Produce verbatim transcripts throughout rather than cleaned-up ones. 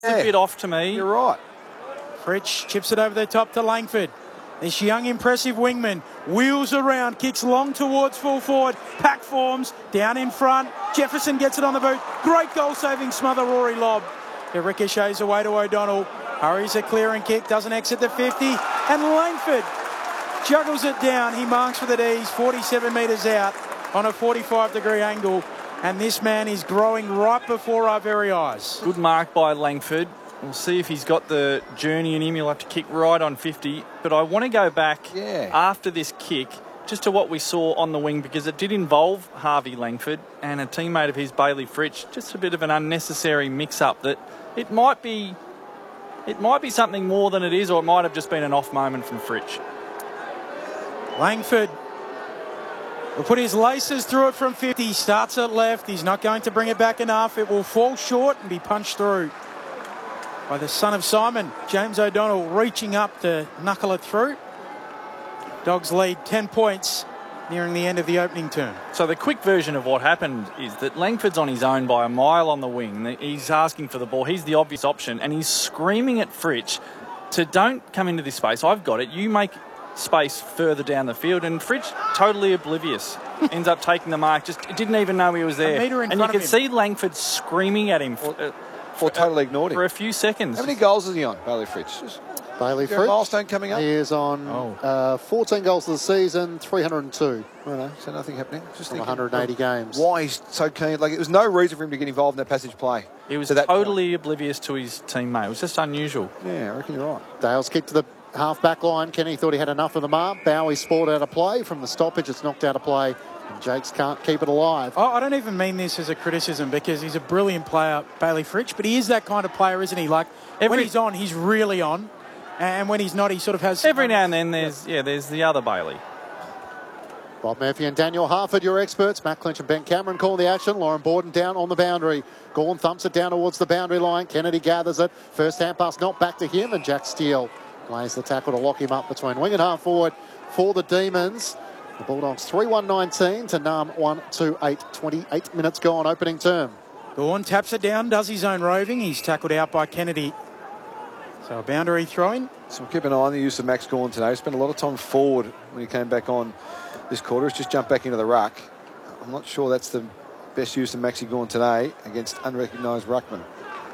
It's a bit off to me. You're right. Fritsch chips it over the top to Langford. This young, impressive wingman wheels around, kicks long towards full forward. Pack forms down in front. Jefferson gets it on the boot. Great goal-saving smother, Rory lob. It ricochets away to O'Donnell. Hurries a clearing kick, doesn't exit the fifty. And Langford juggles it down. He marks with it ease, forty-seven metres out on a forty-five degree angle. And this man is growing right before our very eyes. Good mark by Langford. We'll see if he's got the journey in him. He'll have to kick right on fifty. But I want to go back yeah. after this kick just to what we saw on the wing, because it did involve Harvey Langford and a teammate of his, Bailey Fritsch. Just a bit of an unnecessary mix-up that it might be it might be something more than it is, or it might have just been an off moment from Fritsch. Langford will put his laces through it from fifty. Starts at left. He's not going to bring it back enough. It will fall short and be punched through by the son of Simon, James O'Donnell, reaching up to knuckle it through. Dogs lead ten points nearing the end of the opening term. So the quick version of what happened is that Langford's on his own by a mile on the wing. He's asking for the ball. He's the obvious option, and he's screaming at Fritsch to don't come into this space. I've got it. You make space further down the field, and Fritsch, totally oblivious, ends up taking the mark. Just didn't even know he was there. A metre in and you front can of see Langford screaming at him. For, uh, Or totally ignored him. For a few seconds. How many goals is he on, Bailey Fritsch? Just Bailey is there Fritsch. a milestone coming up? He is on oh. uh, fourteen goals of the season, three hundred and two. I don't know, so nothing happening. Just from thinking, one hundred and eighty oh, games. Why he's so keen? Like, it was no reason for him to get involved in that passage play. He was to that totally point. oblivious to his teammate. It was just unusual. Yeah, I reckon you're right. Dale's kick to the half-back line. Kenny thought he had enough of the mark. Bowie sport out of play. From the stoppage, it's knocked out of play. And Jakes can't keep it alive. Oh, I don't even mean this as a criticism, because he's a brilliant player, Bailey Fritsch, but he is that kind of player, isn't he? Like, Every, when he's on, he's really on. And when he's not, he sort of has... Every now and then, there's yeah, there's the other Bailey. Bob Murphy and Daniel Harford, your experts. Matt Clinch and Ben Cameron call the action. Lauren Borden down on the boundary. Gawn thumps it down towards the boundary line. Kennedy gathers it. First hand pass not back to him, and Jack Steele lays the tackle to lock him up between wing and half forward for the Demons. The Bulldogs three one nineteen to Nam one two eight. twenty-eight minutes gone, opening term. Gawn taps it down, does his own roving. He's tackled out by Kennedy. So a boundary throw-in. So we'll keep an eye on the use of Max Gawn today. He spent a lot of time forward when he came back on this quarter. He's just jumped back into the ruck. I'm not sure that's the best use of Maxi Gawn today against unrecognised ruckman.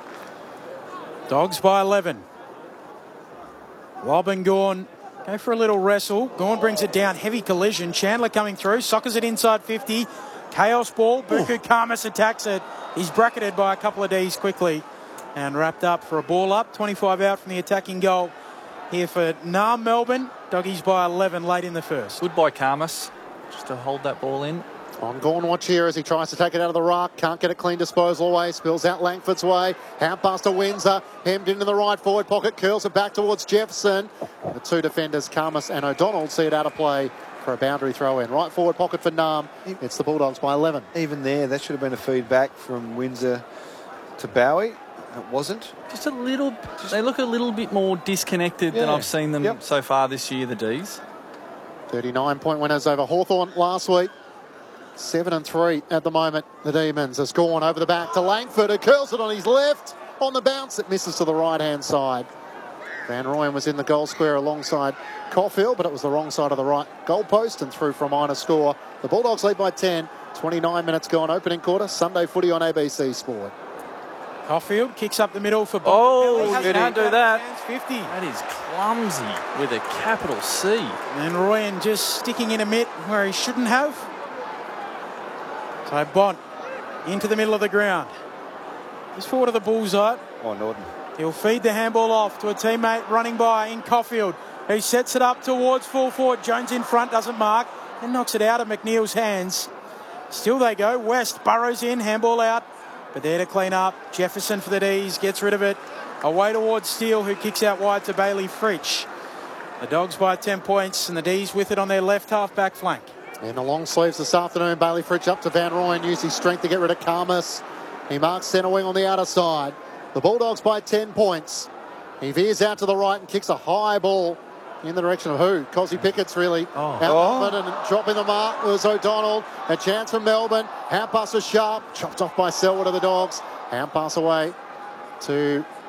Dogs by eleven. Wob and Gawn go for a little wrestle. Gawn brings it down. Heavy collision. Chandler coming through. Sockers it inside fifty. Chaos ball. Buku Karmas attacks it. He's bracketed by a couple of Ds quickly. And wrapped up for a ball up. twenty-five out from the attacking goal here for Nam Melbourne. Doggies by eleven late in the first. Good by Karmas, just to hold that ball in. On Gawn watch here as he tries to take it out of the ruck. Can't get a clean disposal away. Spills out Langford's way. Hand pass to Windsor. Hemmed into the right forward pocket. Curls it back towards Jefferson. The two defenders, Karmas and O'Donnell, see it out of play for a boundary throw in. Right forward pocket for Nam. It's the Bulldogs by eleven. Even there, that should have been a feedback from Windsor to Bowie. It wasn't. Just a little, they look a little bit more disconnected Yeah. than I've seen them Yep. so far this year, the Ds. thirty-nine point winners over Hawthorn last week. seven and three at the moment. The Demons has gone over the back to Langford, who curls it on his left. On the bounce, it misses to the right-hand side. Van Rooyen was in the goal square alongside Caulfield, but it was the wrong side of the right goal post and through for a minor score. The Bulldogs lead by ten. twenty-nine minutes gone, opening quarter. Sunday footy on A B C Sport. Caulfield kicks up the middle for Bob. Oh, Billy. you can't do that. fifty. That is clumsy with a capital C. And Rooyen just sticking in a mitt where he shouldn't have. So Bont into the middle of the ground. Just forward of the bullseye. Oh, Norton. He'll feed the handball off to a teammate running by in Caulfield, who sets it up towards full forward. Jones in front, doesn't mark, and knocks it out of McNeil's hands. Still they go. West burrows in, handball out, but there to clean up. Jefferson for the Ds, gets rid of it. Away towards Steele, who kicks out wide to Bailey Fritsch. The Dogs by ten points, and the Ds with it on their left half-back flank. In the long sleeves this afternoon, Bailey Fritsch up to Van Rooyen, used his strength to get rid of Karmas. He marks centre wing on the outer side. The Bulldogs by ten points. He veers out to the right and kicks a high ball in the direction of who? Cosy Pickett's really Oh. out oh. and dropping the mark was O'Donnell. A chance for Melbourne. Hand pass was sharp. Chopped off by Selwood of the Dogs. Hand pass away to